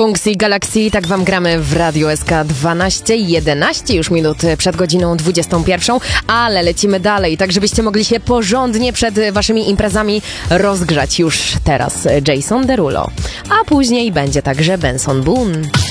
Kungs i Galaxy, tak wam gramy w Radio SK 11 już minut przed godziną 21, ale lecimy dalej, tak żebyście mogli się porządnie przed waszymi imprezami rozgrzać już teraz. Jason Derulo, a później będzie także Benson Boone.